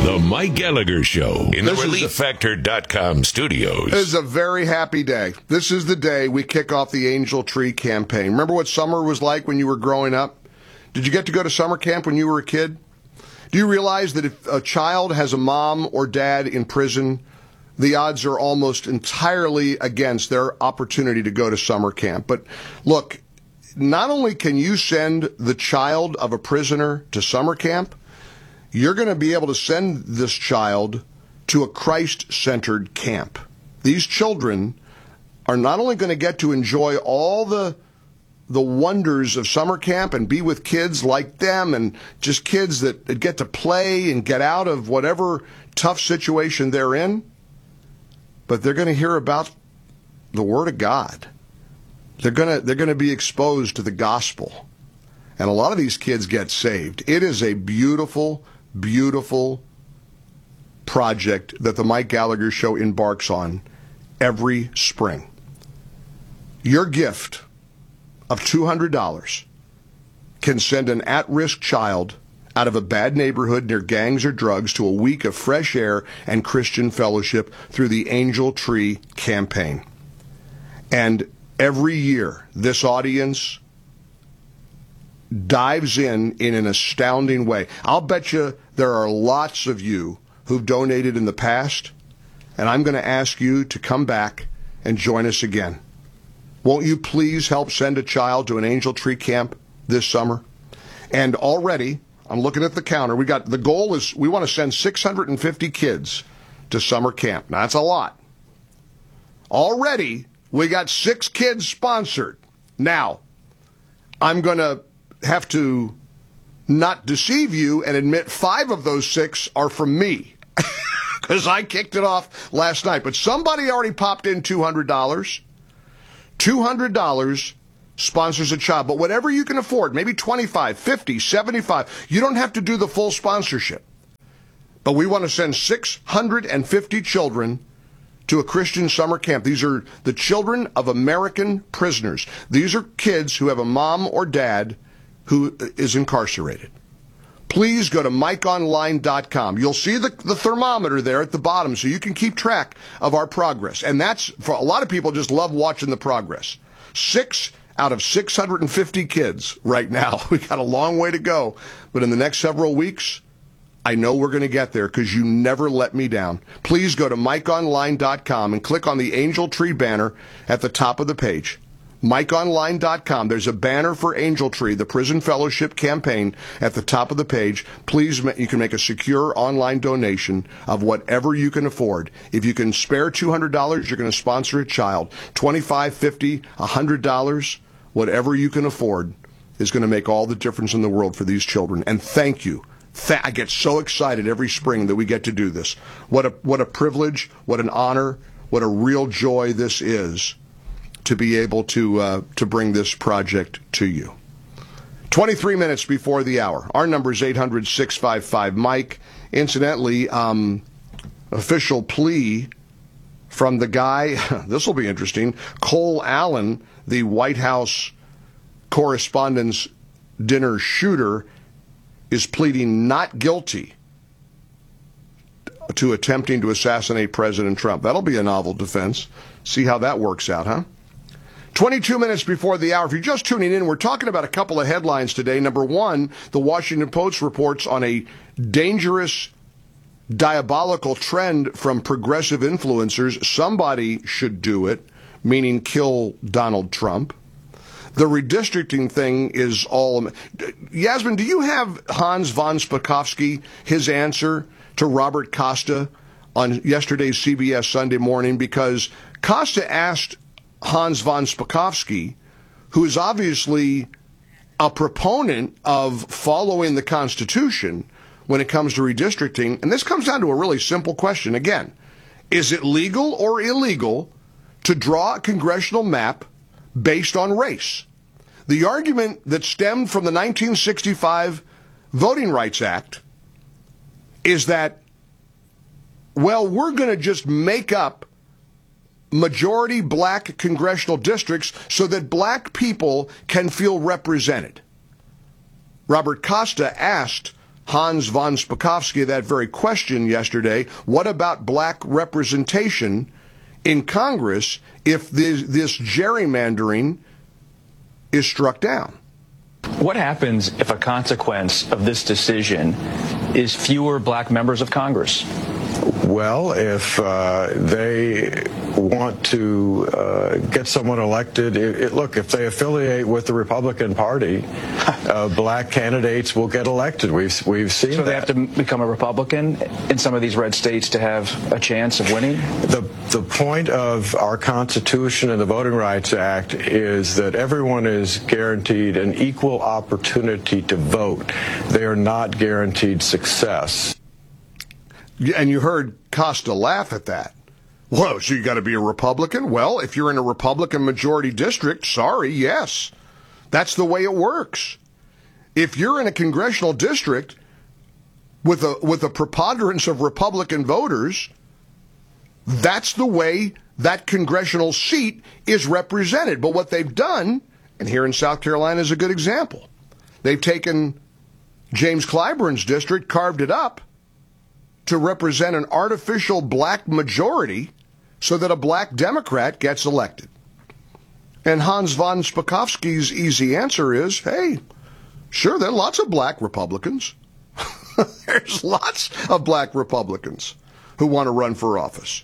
The Mike Gallagher Show in the ReliefFactor.com studios. This is a very happy day. This is the day we kick off the Angel Tree campaign. Remember what summer was like when you were growing up? Did you get to go to summer camp when you were a kid? Do you realize that if a child has a mom or dad in prison, the odds are almost entirely against their opportunity to go to summer camp? But look, not only can you send the child of a prisoner to summer camp, you're going to be able to send this child to a Christ-centered camp. These children are not only going to get to enjoy all the wonders of summer camp and be with kids like them and just kids that get to play and get out of whatever tough situation they're in, but they're going to hear about the Word of God. They're going to be exposed to the gospel. And a lot of these kids get saved. It is a beautiful, beautiful project that the Mike Gallagher Show embarks on every spring. Your gift of $200 can send an at-risk child out of a bad neighborhood near gangs or drugs to a week of fresh air and Christian fellowship through the Angel Tree campaign. And every year, this audience dives in an astounding way. I'll bet you there are lots of you who've donated in the past, and I'm going to ask you to come back and join us again. Won't you please help send a child to an Angel Tree camp this summer? And already, I'm looking at the counter, the goal is we want to send 650 kids to summer camp. Now, that's a lot. Already, we got 6 kids sponsored. Now, I'm going to have to not deceive you and admit 5 of those 6 are from me because I kicked it off last night. But somebody already popped in $200. $200 sponsors a child. But whatever you can afford, maybe 25, 50, 75, you don't have to do the full sponsorship. But we want to send 650 children to a Christian summer camp. These are the children of American prisoners. These are kids who have a mom or dad who is incarcerated. Please go to MikeOnline.com. You'll see the thermometer there at the bottom so you can keep track of our progress. And that's, for a lot of people, just love watching the progress. 6 out of 650 kids right now. We got a long way to go. But in the next several weeks, I know we're going to get there because you never let me down. Please go to MikeOnline.com and click on the Angel Tree banner at the top of the page. MikeOnline.com. There's a banner for Angel Tree, the Prison Fellowship campaign, at the top of the page. Please, you can make a secure online donation of whatever you can afford. If you can spare $200, you're going to sponsor a child. $25, $50, $100, whatever you can afford is going to make all the difference in the world for these children. And thank you. I get so excited every spring that we get to do this. What a privilege, what an honor, what a real joy this is to be able to bring this project to you. 23 minutes before the hour. Our number is 800-655-MIKE. Incidentally, official plea from the guy, this will be interesting, Cole Allen, the White House Correspondents' Dinner shooter, is pleading not guilty to attempting to assassinate President Trump. That'll be a novel defense. See how that works out, huh? 22 minutes before the hour. If you're just tuning in, we're talking about a couple of headlines today. Number one, the Washington Post reports on a dangerous, diabolical trend from progressive influencers. Somebody should do it, meaning kill Donald Trump. The redistricting thing is all... Yasmin, do you have Hans von Spakovsky, his answer to Robert Costa on yesterday's CBS Sunday Morning? Because Costa asked Hans von Spakovsky, who is obviously a proponent of following the Constitution when it comes to redistricting, and this comes down to a really simple question. Again, is it legal or illegal to draw a congressional map based on race? The argument that stemmed from the 1965 Voting Rights Act is that, well, we're going to just make up majority black congressional districts so that black people can feel represented. Robert Costa asked Hans von Spakovsky that very question yesterday. What about black representation in Congress if this gerrymandering is struck down? What happens if a consequence of this decision is fewer black members of Congress? Well, if they want to get someone elected, look, if they affiliate with the Republican Party, black candidates will get elected. We've seen so they have to become a Republican in some of these red states to have a chance of winning? The point of our Constitution and the Voting Rights Act is that everyone is guaranteed an equal opportunity to vote. They are not guaranteed success. And you heard Costa laugh at that. Whoa, so you got to be a Republican? Well, if you're in a Republican majority district, sorry, yes. That's the way it works. If you're in a congressional district with a preponderance of Republican voters, that's the way that congressional seat is represented. But what they've done, and here in South Carolina is a good example, they've taken James Clyburn's district, carved it up to represent an artificial black majority so that a black Democrat gets elected. And Hans von Spakovsky's easy answer is, hey, sure, there are lots of black Republicans. There's lots of black Republicans who want to run for office.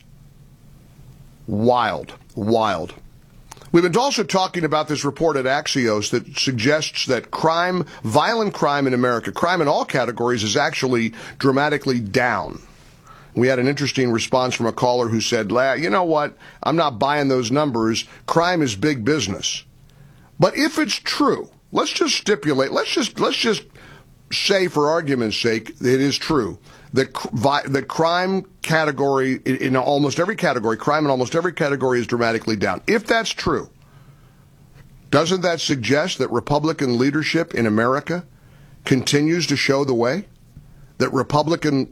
Wild, wild. We've been also talking about this report at Axios that suggests that crime, violent crime in America, crime in all categories, is actually dramatically down. We had an interesting response from a caller who said, you know what, I'm not buying those numbers. Crime is big business. But if it's true, let's just stipulate, let's just say for argument's sake that it is true that the crime category in almost every category, crime in almost every category is dramatically down. If that's true, doesn't that suggest that Republican leadership in America continues to show the way? That Republican